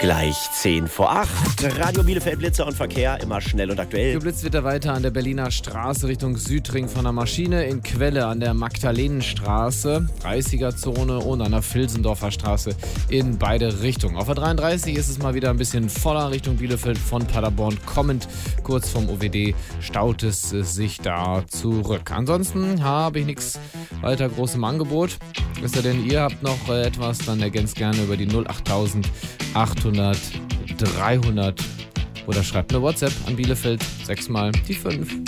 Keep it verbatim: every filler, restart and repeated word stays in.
Gleich zehn vor acht. Radio Bielefeld, Blitzer und Verkehr, immer schnell und aktuell. Geblitzt wird er weiter an der Berliner Straße Richtung Südring von der Maschine, in Quelle an der Magdalenenstraße, dreißiger-Zone und an der Vilsendorfer Straße in beide Richtungen. Auf der dreiunddreißig ist es mal wieder ein bisschen voller Richtung Bielefeld von Paderborn kommend. Kurz vom O W D staut es sich da zurück. Ansonsten habe ich nichts weiter groß im Angebot. Wisst ihr denn, ihr habt noch äh, etwas, dann ergänzt gerne über die null acht achthundert dreihundert oder schreibt eine WhatsApp an Bielefeld, sechsmal die fünf.